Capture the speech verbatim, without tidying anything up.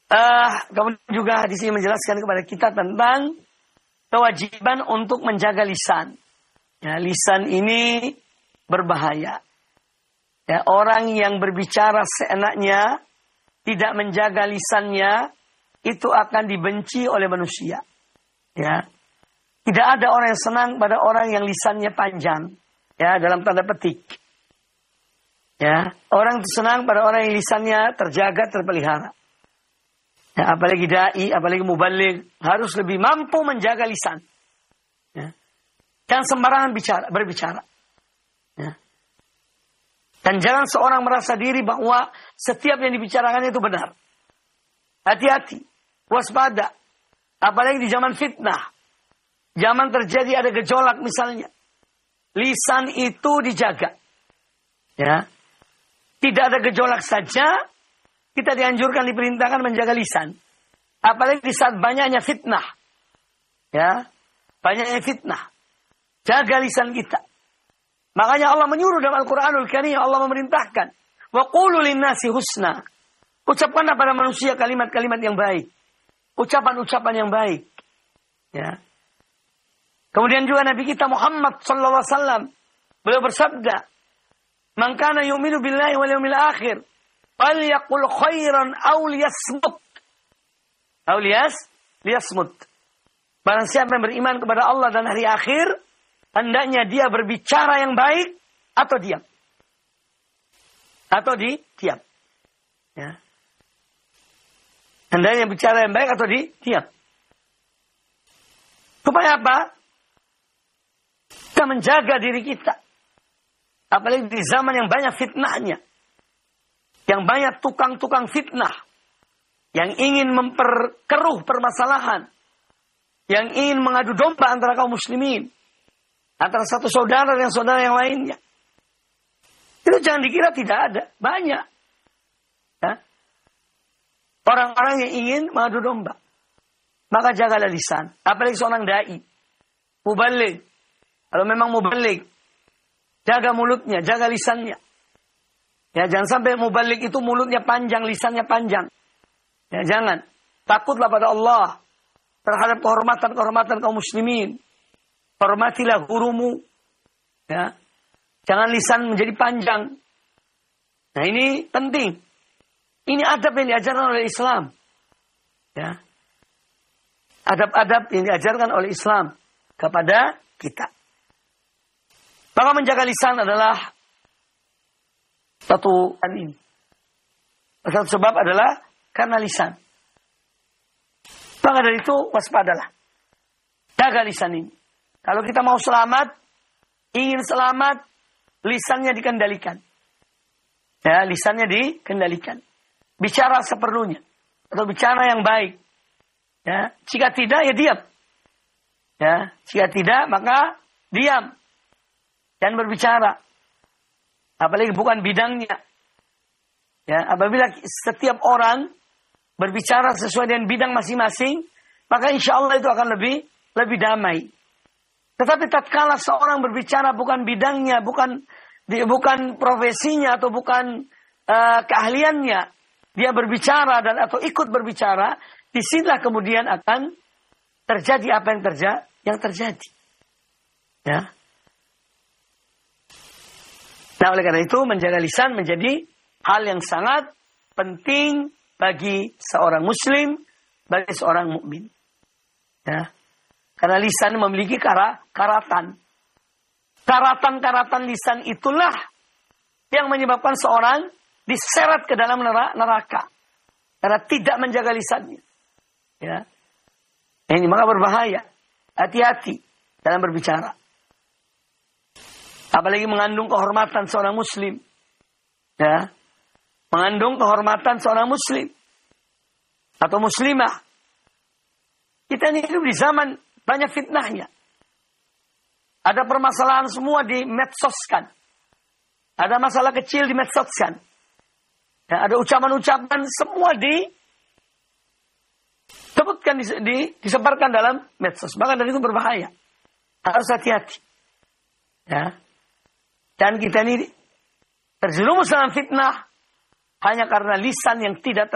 Uh, kemudian juga hadis ini menjelaskan kepada kita tentang kewajiban untuk menjaga lisan. Ya, lisan ini berbahaya. Ya, orang yang berbicara seenaknya, tidak menjaga lisannya, itu akan dibenci oleh manusia. Ya, tidak ada orang yang senang pada orang yang lisannya panjang. Ya, dalam tanda petik. Ya, orang senang pada orang yang lisannya terjaga, terpelihara. Ya, apalagi dai, apalagi mubaligh, harus lebih mampu menjaga lisan. Ya. Jangan sembarangan bicara, berbicara. Ya. Dan jangan seorang merasa diri bahwa setiap yang dibicarakan itu benar. Hati-hati, waspada. Apalagi di zaman fitnah. Zaman terjadi ada gejolak misalnya. Lisan itu dijaga. Ya. Tidak ada gejolak saja, kita dianjurkan, diperintahkan menjaga lisan. Apalagi di saat banyaknya fitnah. Ya, banyaknya fitnah. Jaga lisan kita. Makanya Allah menyuruh dalam Al-Quranul Karim, Allah memerintahkan. Wa qulu linnasi husna. Ucapkanlah pada manusia kalimat-kalimat yang baik. Ucapan-ucapan yang baik. Ya. Kemudian juga Nabi kita Muhammad sallallahu alaihi wasallam, beliau bersabda, "Man kana yu'minu billahi wal yawmil akhir, falyaqul khairan aw liyasmut." Aw liyas liyasmut. Barang siapa yang beriman kepada Allah dan hari akhir, hendaknya dia berbicara yang baik atau diam. Atau di diam. Ya. Hendaknya bicara yang baik atau di diam. Supaya apa? Kita menjaga diri kita. Apalagi di zaman yang banyak fitnahnya. Yang banyak tukang-tukang fitnah. Yang ingin memperkeruh permasalahan. Yang ingin mengadu domba antara kaum muslimin. Antara satu saudara dengan saudara yang lainnya. Itu jangan dikira tidak ada. Banyak. Ya. Orang-orang yang ingin mengadu domba. Maka jagalah lisan. Apalagi seorang da'i. Mubaligh. Kalau memang mubaligh. Jaga mulutnya, jaga lisannya. Ya, jangan sampai mubaligh itu mulutnya panjang, lisannya panjang. Ya, jangan. Takutlah pada Allah terhadap kehormatan-kehormatan kaum muslimin. Hormatilah gurumu. Ya. Jangan lisan menjadi panjang. Nah, ini penting. Ini adab yang diajarkan oleh Islam. Ya. Adab-adab yang diajarkan oleh Islam kepada kita. Maka menjaga lisan adalah satu ini. Satu sebab adalah karena lisan. Maka dari itu waspadalah. Jaga lisan ini. Kalau kita mau selamat, ingin selamat, lisannya dikendalikan. Ya, lisannya dikendalikan. Bicara seperlunya. Atau bicara yang baik. Ya, jika tidak, ya diam. Ya, jika tidak, maka diam. Dan berbicara. Apalagi bukan bidangnya. Ya, apabila setiap orang berbicara sesuai dengan bidang masing-masing, maka insya Allah itu akan lebih lebih damai. Tetapi tatkala seorang berbicara bukan bidangnya, bukan bukan profesinya atau bukan uh, keahliannya, dia berbicara dan atau ikut berbicara, disinilah kemudian akan terjadi apa yang terjadi, yang terjadi. Ya. Nah, oleh karena itu menjaga lisan menjadi hal yang sangat penting bagi seorang muslim, bagi seorang mukmin. Ya. Karena lisan memiliki kara, karatan. Karatan-karatan lisan itulah yang menyebabkan seorang diseret ke dalam neraka. Karena tidak menjaga lisannya. Ya. Ini maka berbahaya. Hati-hati dalam berbicara. Apalagi mengandung kehormatan seorang muslim. Ya. Mengandung kehormatan seorang muslim. Atau muslimah. Kita ini hidup di zaman banyak fitnahnya. Ada permasalahan semua dimedsoskan. Ada masalah kecil dimedsoskan. Ya, ada ucapan-ucapan semua di sebutkan, di, di, disebarkan dalam medsos. Maka dari itu berbahaya. Harus hati-hati. Ya. Dan kita ini terjerumus dalam fitnah hanya karena lisan yang tidak